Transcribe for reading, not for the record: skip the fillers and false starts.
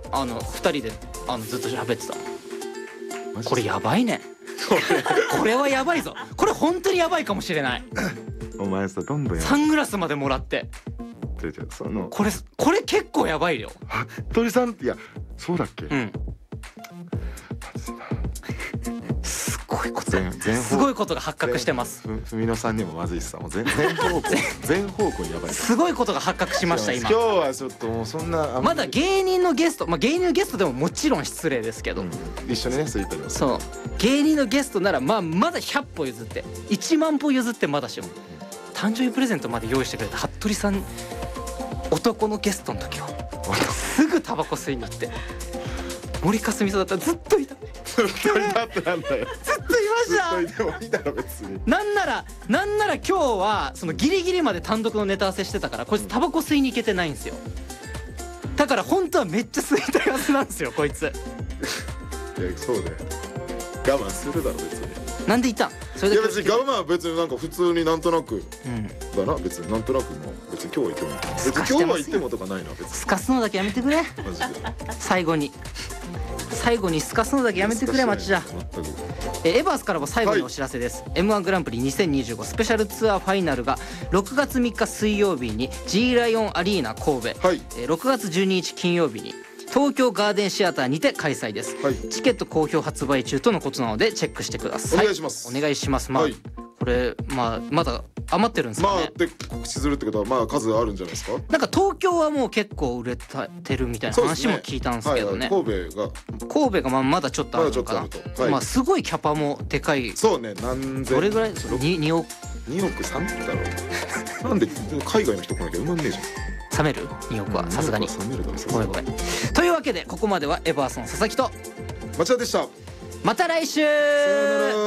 2人でずっと喋ってたの。 マジこれやばいね。これはやばいぞ。これ本当にやばいかもしれない。 お前さどんどんやサングラスまでもらって。 そのこれ結構やばいよ。 服部さんいやそうだっけ、 うん。すごいことすごいことが発覚してます。 文野さんにもまずいっす。もう全方向にやばい。 すごいことが発覚しました今。 今日はちょっともうそんなまだ芸人のゲスト、芸人のゲストでももちろん失礼ですけど、 一緒にねスイートにそう芸人のゲストならまだ100歩譲って1万歩譲ってまだしも、誕生日プレゼントまで用意してくれた服部さん、男のゲストの時はすぐタバコ吸いに行って、森かすみさんだったらずっといた。 ずっといたってなんだよ。 ずっといました。 ずっといてもいいだろ別に。 なんなら今日はそのギリギリまで単独のネタ合わせしてたから、こいつタバコ吸いに行けてないんですよ。だから本当はめっちゃ吸いたいはずなんですよこいつ。 いやそうだよ。我慢するだろ別に。 なんでいたん？それいだけや別に我慢は別になんか普通になんとなくうんだな。別になんとなくも別に今日は行っても別に今日は行ってもとかないな別に。 すかすのだけやめてくれ。 マジで。 最後にすかすのだけやめてくれ町田。 全く。 エバースからも最後にお知らせです、M1 グランプリ2025スペシャルツアーファイナルが6月3日水曜日に G ライオンアリーナ神戸、 はい 6月12日金曜日に東京ガーデンシアターにて開催です、 はいチケット好評発売中とのことなのでチェックしてください。 お願いしますお願いします。 はいこれまだ余ってるんですかね。 で告知するってことはまあ数あるんじゃないですか。 なんか東京はもう結構売れてるみたいな話も聞いたんですけどね。 神戸がまだちょっとあるのかな。 まだちょっとあると。 すごいキャパもでかい。 そうね。何千どれぐらい2億 2億3だろう。なんで海外の人来なきゃ埋まんねえじゃん。 冷める2億はさすがに。 冷めるだろ。 ごめん。というわけでここまではエバーソン佐々木と町田でした。 また来週。 さよなら。